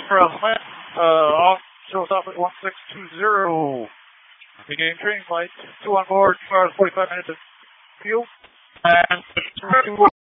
for Atlanta, off shows off at 1620. Beginning training flight, 2 on board, 2 hours 45 minutes of fuel, and